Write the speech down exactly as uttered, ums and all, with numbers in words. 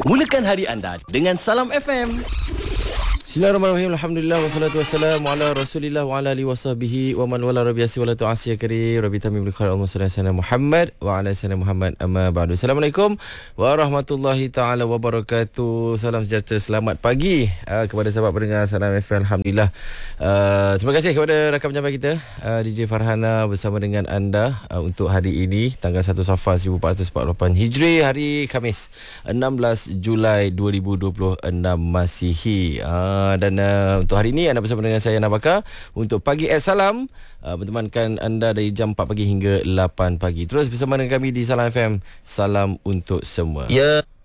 Mulakan hari anda dengan Salam F M. Bismillahirrahmanirrahim. Alhamdulillah wassalatu wassalamu ala Rasulillah wa ala alihi wasahbihi wa man wala rabiasi wa la tu'asi karim. Rabbi tamim bil khair Allahumma salli Muhammad wa ala sayyidina Muhammad amma ba'du. Assalamualaikum warahmatullahi taala wabarakatuh. Salam sejahtera, selamat pagi uh, kepada sahabat pendengar Salam F M. Alhamdulillah. Uh, terima kasih kepada rakan penyampaian kita uh, D J Farhana bersama dengan anda uh, untuk hari ini tanggal satu Safar seribu empat ratus empat puluh lapan Hijri, hari Khamis enam belas Julai dua ribu dua puluh enam Masihi. Uh, dan uh, untuk hari ini anda bersama dengan saya Nabaka untuk Pagi es Salam, uh, bertemankan anda dari jam empat pagi hingga lapan pagi. Terus bersama dengan kami di Salam F M. Salam untuk semua. Ya.